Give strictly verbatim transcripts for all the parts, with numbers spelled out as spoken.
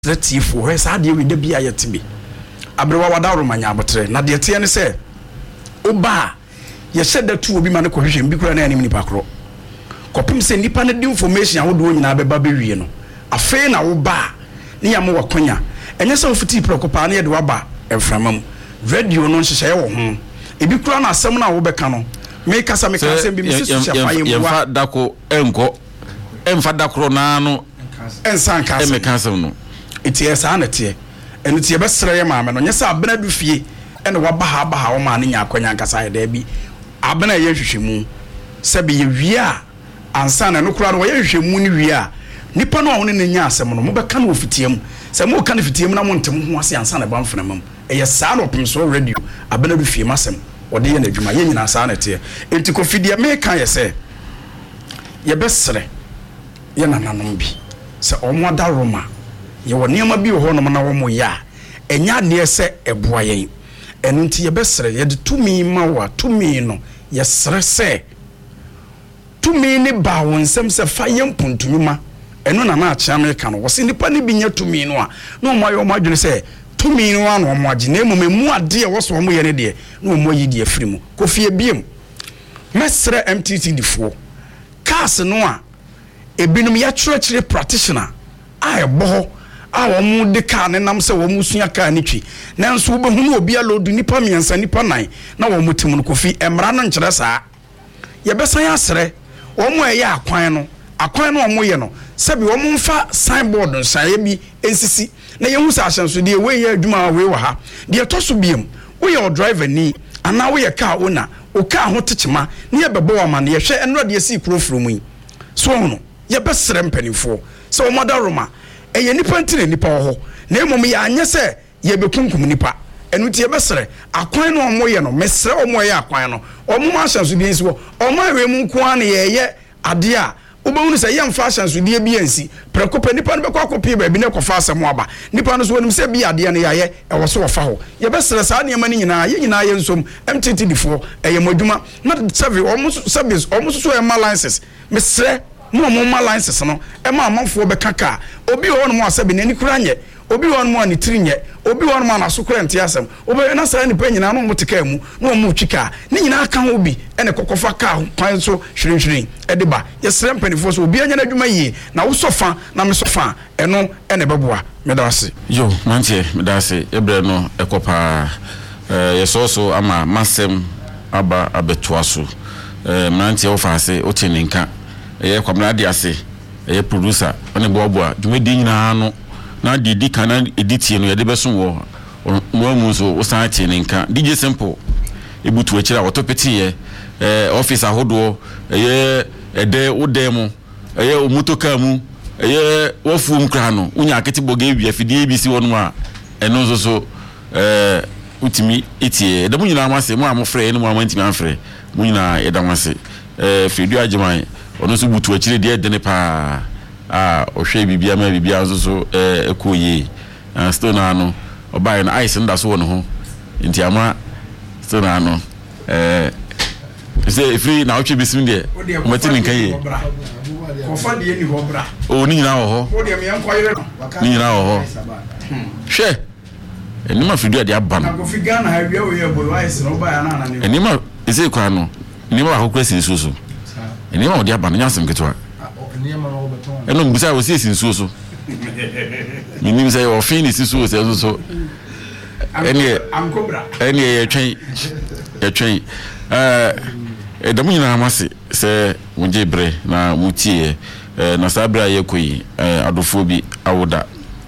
Let's see for her sad you with the beer yet to be. Abrewa wadaro manya botre. Na de tie ne se oba ye said that two will be man cohesion be kura na anim nipa kro. Kopim se nipa ne information a wo do nyina beba be wie no. Afa na wo ba ne ya mo wakonya. Enye se ofiti prekopa na ye de waba emframam. Radio no nhye wo ho. Ebi kura na asem na wo beka no. Me kasa me kasa bi me sisu chafa ye mo wa dako enko emfa dakro na no ensan kasa. E me kasa no. Iti esa na tie enu tie be sere ye maame no nyesa abena du fie ene waba ha ba ha wo ma ne nya akwanya nkasa ye da bi abena ye hwehwemu se be ye wie a ansa na no kura no ye hwehwemu ni wie a nipa no a wo ne nya asem no mo be ka no ofitiem se mo ka no fitiem na mo ntem ho ase ansa na ba mfena mam eye saa no pim so radio abena du fie masem ode ye na adwuma ye nyina saa na tie enti ko fidie me kan ye se ye be sere ye nananom bi se omo da roma ye woni ma bi ho no na wo mo ya enya ne se eboa yen enu nti ye besere ye de tumi ma wa tumi no ye sere se tumi ne ba won sem se fa ye mpuntumi ma enu na na achia me ka no wo se nipa ne bi nya tumi no a no mo ayo mo adwene se tumi no ano mo agi na ememu ade e wo so mo ye ne de no mo yi de afiri mu kofie biem mesere M T T difo cars no a ebinum ya church practitioner a ebo a wo de ka ne nam se wo musua ka ni twi nanso wo behunu obi a lodu nipa miensa nipa nan na wo mutim no kofi emra no nkyere saa ye besan asere wo mo eye akwan no akwan no wo mo ye no se bi wo mo mfa signboard nsa ye bi ensisi na ye hu sa ahyenso de we ye adwuma we wa ha de to so biem wo ye o driver ni ana wo ye car owner o car ho techema ne ye bebo wa ma ne ye hwe enro de si kuro furu mu yi so no ye besere mpanifo se wo modaroma eye nipa ntire nipa ho na emom ya anye se ye bekunkum nipa enu tie besere akwan no omo ye no mesere omo ye akwan no omo ma hyanso die nsi wo omo awe mu nko an ye ye ade a ubehunu se ye mfa hyanso die bi ansi prekopa nipa no bekwa kopi ba bi ne kofa asem aba nipa no so wonim se bi ade ne ya ye e wo so wofa ho ye besere sa ne mani nyina ye nyina ye nsom M T T difo eye moduma na service omo service omo so e ma license mesere mo mo ma license no e ma amanfo be kaka obi ho no mo asabe nani kura nye obi ho no mo ani tiri nye obi ho no mo anaso kura ntia asem obi na sara ni pa nyina no mo teka mu no mo twika ni nyina aka ho bi ene kokofa ka kwan so hwirin hwirin e de ba ye sere mpanifo so obi anya na adwuma yi na wo sofa na me sofa eno ene beboa me da ase yo mantie me da ase ebre no ekopa eh ye so so ama masem aba abetoa so eh mantie wo fa ase o tininka eye kwamna de ase eye producer one boaboa dwumedi nyina no na de di kana edit no ye de beso wo no amu so o san tie nka D J Simple ebutu akira otopeti ye eh office ahodo eye ede odem eye omutoka mu eye wofuum kra no unya aketi boga ewi afidi ebisi wono a eno so so eh utimi etie de mu nyina amase mu amofre no mu amantimi amfre mu nyina edamase eh Fredu Ajiman ono so butu akire de de ne pa ah ohwe bibia ma bibia so so eh ekoye ah stone ano obaye na ice nda so wono ho nti ama stone ano eh se free na ohwe bisim de mati ninka ye kofa de ni ho bra o ni nyina wo ho o de me yankoyere no ni nyina wo ho hwe enima Fredu de aba no na kofi Ghana ha bia wo ye bolo ice no obaye na na ne enima ese kwa no enima akokra sinso so enima odi aba no nyasem ketwa enima no obeton eno mbusa wo si sinso so minim say o fini sinso so so eni am cobra eni ye twen ye twen eh edamu nyina amase se wonje bre na mutie eh na sabra ye koyi eh adofo bi awoda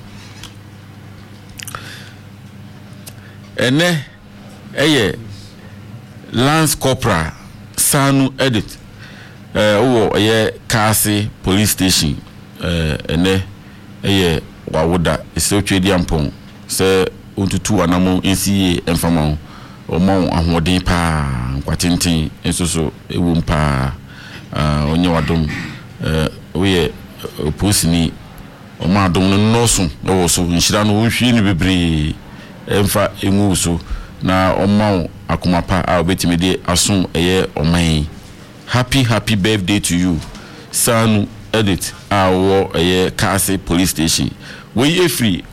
ene eye Lance Corporal Sanu Edit eh wo ye Kasi police station eh ene eye wawoda ese otwedi ampon se ontutu anamo nsie emfama omo ahoden pa kwatenten ensoso ewo mpa ah onye wadom eh we posini omo adom no noso no so nhira no nhwie ni bebre emfa enwu so na omo akomapa a obetimede aso eye oman. Happy happy birthday to you Sanu Edit awo eye Kasi police station we efiri